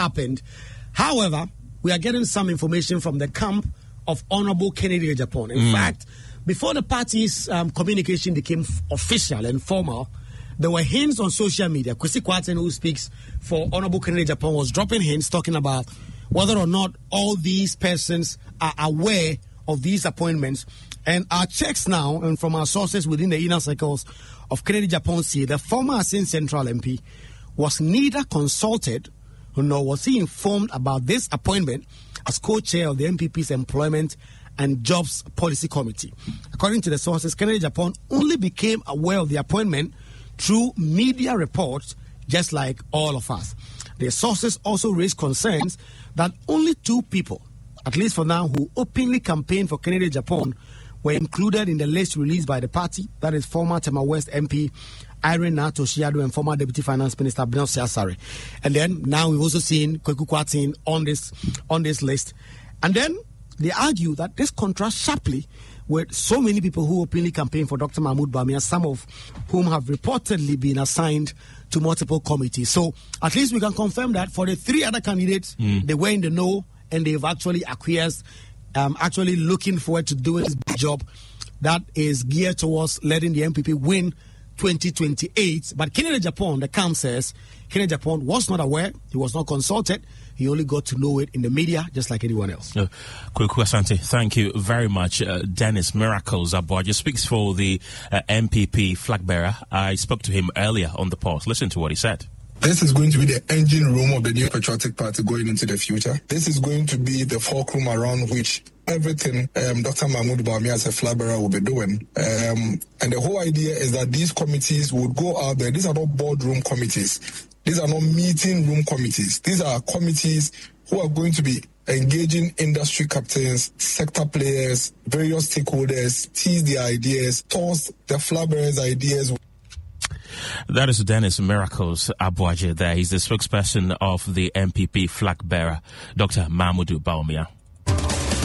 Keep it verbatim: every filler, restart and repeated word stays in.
happened. However, we are getting some information from the camp of Honorable Kennedy Agyapong. In mm. fact, before the party's um, communication became f- official and formal, there were hints on social media. Kwesi Kwarteng, who speaks for Honorable Kennedy Agyapong, was dropping hints talking about whether or not all these persons are aware of these appointments. And our checks now, and from our sources within the inner circles of Kennedy Agyapong, say the former Asin Central M P was neither consulted nor was he informed about this appointment as co-chair of the M P P's Employment and Jobs Policy Committee. According to the sources, Kennedy Agyapong only became aware of the appointment through media reports, just like all of us. The sources also raised concerns that only two people, at least for now, who openly campaigned for Kennedy Agyapong were included in the list released by the party. That is former Tema West M P Irene Nato Shiado and former Deputy Finance Minister Benoit Siasare. And then now we've also seen Kweku Kwarteng on this on this list. And then they argue that this contrasts sharply with so many people who openly campaigned for Doctor Mahmoud Bawumia, some of whom have reportedly been assigned to multiple committees. So at least we can confirm that for the three other candidates, mm. they were in the know and they've actually acquiesced, um, actually looking forward to doing this big job that is geared towards letting the M P P win twenty twenty-eight. But Kennedy Agyapong, the camp says, Kennedy Agyapong was not aware, he was not consulted, he only got to know it in the media, just like anyone else. Uh, Kweku Asante, thank you very much. Uh, Dennis Miracles Abuaje speaks for the uh, M P P flag bearer. I spoke to him earlier on the post. Listen to what he said. This is going to be the engine room of the New Patriotic Party going into the future. This is going to be the fulcrum around which everything um, Doctor Mahmoud Bawumia as a flag bearer will be doing. Um, and the whole idea is that these committees would go out there. These are not boardroom committees. These are not meeting room committees. These are committees who are going to be engaging industry captains, sector players, various stakeholders, tease their ideas, toss the flag bearers' ideas. That is Dennis Miracles Abuaje there. He's the spokesperson of the M P P flag bearer, Doctor Mahmoud Bawumia.